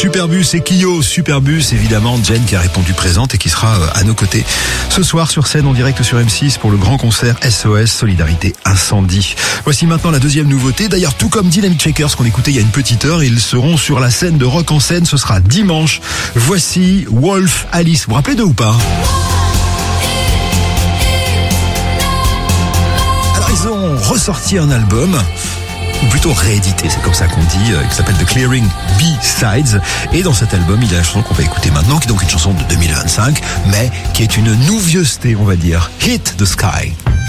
Superbus et Kyo. Superbus, évidemment, Jen qui a répondu présente et qui sera à nos côtés ce soir sur scène en direct sur M6 pour le grand concert SOS Solidarité Incendie. Voici maintenant la deuxième nouveauté. D'ailleurs, tout comme Dynamic Shakers qu'on écoutait il y a une petite heure, ils seront sur la scène de Rock en scène. Ce sera dimanche. Voici Wolf Alice. Vous vous rappelez d'eux ou pas? Alors, ils ont ressorti un album, ou plutôt réédité, c'est comme ça qu'on dit, qui s'appelle The Clearing B-Sides. Et dans cet album, il y a la chanson qu'on va écouter maintenant, qui est donc une chanson de 2025, mais qui est une nouveauté, on va dire. Hit the Sky.